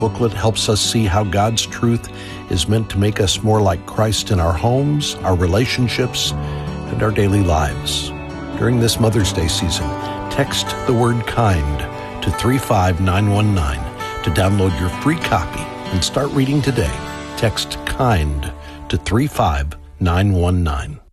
booklet helps us see how God's truth is meant to make us more like Christ in our homes, our relationships, and our daily lives. During this Mother's Day season, text the word KIND to 35919 to download your free copy and start reading today. Text KIND to 35919.